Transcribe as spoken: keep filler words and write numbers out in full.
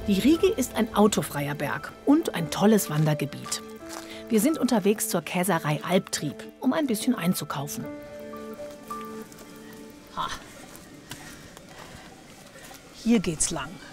Die Riege ist ein autofreier Berg und ein tolles Wandergebiet. Wir sind unterwegs zur Käserei Albtrieb, um ein bisschen einzukaufen. Ha. Hier geht's lang.